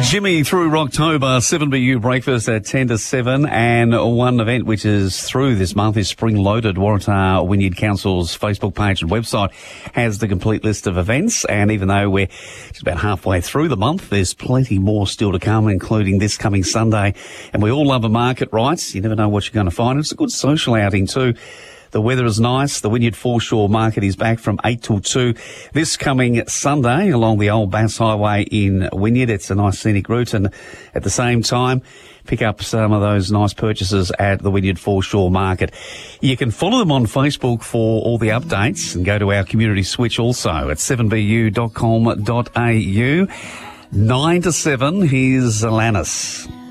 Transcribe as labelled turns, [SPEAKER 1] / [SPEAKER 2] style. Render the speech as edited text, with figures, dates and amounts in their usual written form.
[SPEAKER 1] Jimmy through Rocktober, 7BU breakfast at 10 to 7, and one event which is through this month is Spring Loaded. Waratah Wynyard Council's Facebook page and website has the complete list of events, and even though we're just about halfway through the month, there's plenty more still to come, including this coming Sunday. And we all love a market, right? You never know what you're going to find. It's a good social outing too. The weather is nice. The Wynyard Foreshore Market is back from 8 till 2 this coming Sunday along the Old Bass Highway in Wynyard. It's a nice scenic route, and at the same time, pick up some of those nice purchases at the Wynyard Foreshore Market. You can follow them on Facebook for all the updates and go to our community switch also at 7bu.com.au. 9 to 7, here's Alanis.